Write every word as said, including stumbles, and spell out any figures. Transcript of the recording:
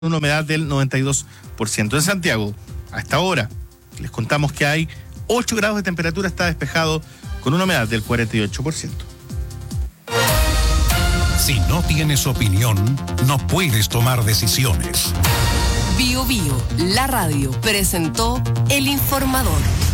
una humedad del noventa y dos por ciento. En Santiago, a esta hora, les contamos que hay ocho grados de temperatura, está despejado con una humedad del cuarenta y ocho por ciento. Si no tienes opinión, no puedes tomar decisiones. Bio Bio, la radio, presentó El Informador.